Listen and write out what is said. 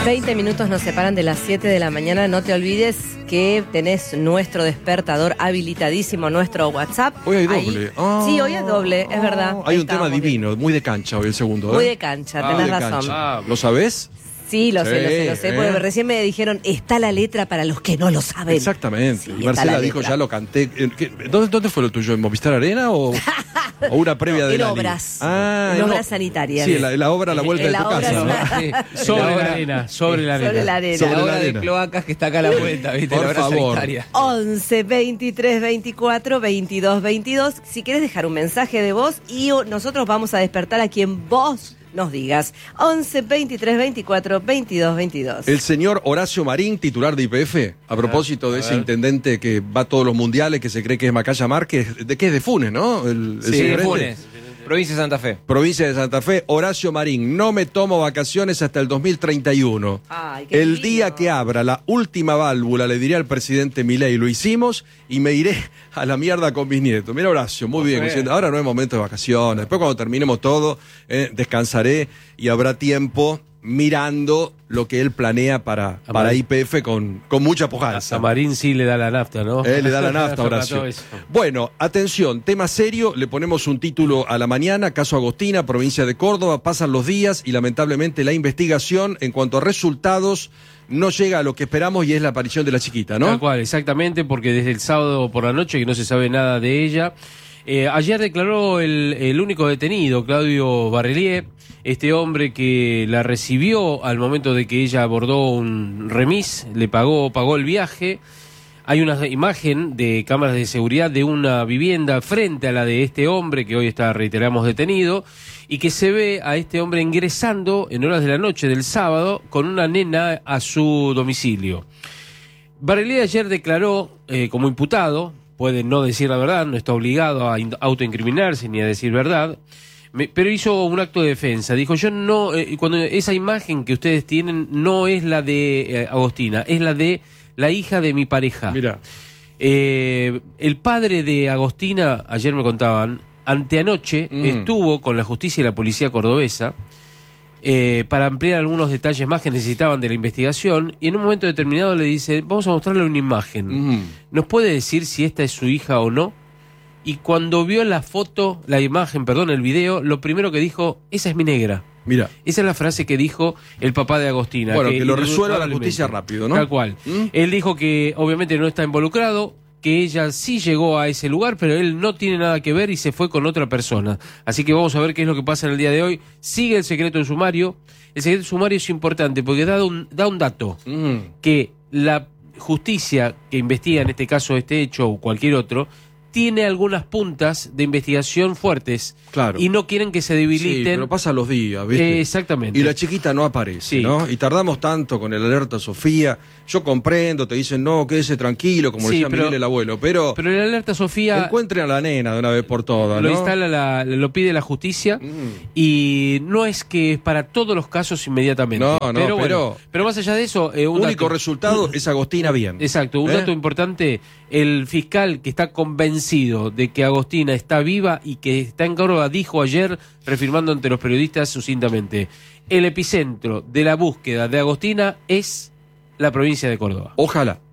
20 minutos nos separan de las 7 de la mañana. No te olvides que tenés nuestro despertador habilitadísimo, nuestro WhatsApp. Hoy hay doble. Sí, hoy es doble, es verdad. Hay un tema divino, muy de cancha hoy el segundo. Muy de cancha, tenés razón. ¿Lo sabés? Sí, lo sé, porque recién me dijeron, está la letra para los que no lo saben. Exactamente. Sí, y Marcela dijo, ya lo canté. ¿Dónde fue lo tuyo? ¿En Movistar Arena o una previa de la obras. En obras sanitarias. Sí, la obra a la vuelta de tu casa. Sobre la arena. Sobre la arena. La obra de cloacas que está acá a la vuelta, ¿viste? Por la obra favor. sanitaria. 11 23 24 22 22. Si querés dejar un mensaje de voz y nosotros vamos a despertar a quien vos nos digas. 11 23 24 22 22. El señor Horacio Marín, titular de YPF, a propósito de ese intendente que va a todos los mundiales, que se cree que es Macaya Márquez, que es de Funes, ¿no? Sí, de Funes. Provincia de Santa Fe. Provincia de Santa Fe, Horacio Marín, no me tomo vacaciones hasta el 2031. Ay, qué el lindo. día que abra la última válvula, le diré al presidente Milei, lo hicimos y me iré a la mierda con mis nietos. Mira, Horacio, muy bien. Diciendo, ahora no es momento de vacaciones. Después cuando terminemos todo, descansaré y habrá tiempo mirando lo que él planea para YPF con mucha pujanza. A Marín sí le da la nafta, ¿no? Le da la nafta, Horacio. Bueno, atención, tema serio, le ponemos un título a la mañana, caso Agostina, provincia de Córdoba, pasan los días y lamentablemente la investigación en cuanto a resultados no llega a lo que esperamos y es la aparición de la chiquita, ¿no? Tal cual, exactamente, porque desde el sábado por la noche que no se sabe nada de ella. Ayer declaró el único detenido, Claudio Barrelier, este hombre que la recibió al momento de que ella abordó un remis, le pagó el viaje. Hay una imagen de cámaras de seguridad de una vivienda frente a la de este hombre que hoy está, reiteramos, detenido, y que se ve a este hombre ingresando en horas de la noche del sábado con una nena a su domicilio. Barrelier ayer declaró como imputado. Puede no decir la verdad, no está obligado a autoincriminarse ni a decir verdad, pero hizo un acto de defensa. Dijo, yo no, cuando esa imagen que ustedes tienen no es la de Agostina, es la de la hija de mi pareja. Mira. El padre de Agostina, ayer me contaban, anteanoche estuvo con la justicia y la policía cordobesa para ampliar algunos detalles más que necesitaban de la investigación, y en un momento determinado le dice, vamos a mostrarle una imagen, ¿nos puede decir si esta es su hija o no? Y cuando vio la foto, el video, lo primero que dijo, esa es mi negra. Mira. Esa es la frase que dijo el papá de Agostina. Bueno, que lo resuelva la justicia rápido, ¿no? Tal cual. Él dijo que obviamente no está involucrado, que ella sí llegó a ese lugar, pero él no tiene nada que ver y se fue con otra persona. Así que vamos a ver qué es lo que pasa en el día de hoy. Sigue el secreto en sumario. El secreto en sumario es importante porque da un dato, que la justicia que investiga en este caso este hecho o cualquier otro, tiene algunas puntas de investigación fuertes. Claro. Y no quieren que se debiliten. Sí, pero pasan los días, ¿viste? Exactamente. Y la chiquita no aparece, Sí. ¿no? Y tardamos tanto con el alerta Sofía. Yo comprendo, te dicen, no, quédese tranquilo, como decía Miguel el abuelo, pero el alerta Sofía encuentren a la nena de una vez por todas, lo ¿no? lo pide la justicia y no es que es para todos los casos inmediatamente. No, pero más allá de eso, un único dato. resultado es Agostina bien. Exacto, un dato importante, el fiscal que está convencido de que Agostina está viva y que está en Córdoba dijo ayer, reafirmando ante los periodistas sucintamente, el epicentro de la búsqueda de Agostina es la provincia de Córdoba. Ojalá.